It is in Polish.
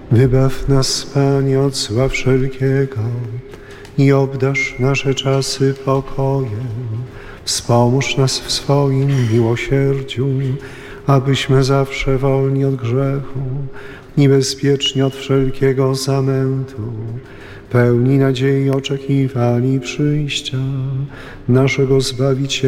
Wybaw nas, Panie, od zła wszelkiego i obdarz nasze czasy pokojem. Wspomóż nas w swoim miłosierdziu, abyśmy zawsze wolni od grzechu i bezpieczni od wszelkiego zamętu, pełni nadziei oczekiwali przyjścia naszego Zbawiciela